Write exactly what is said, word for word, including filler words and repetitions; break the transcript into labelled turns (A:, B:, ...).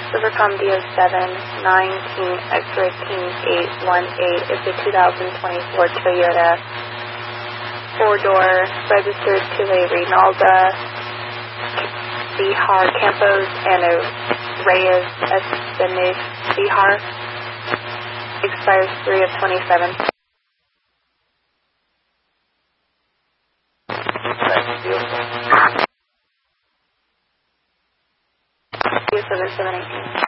A: Silvercom D O seven nineteen X-ray King eight one eight. It's a two thousand twenty-four Toyota four-door registered to a Reynalda Bihar Campos and a Reyes Espanez Bihar. Expires three of twenty-seven.
B: That's beautiful.
A: seven seven eighteen.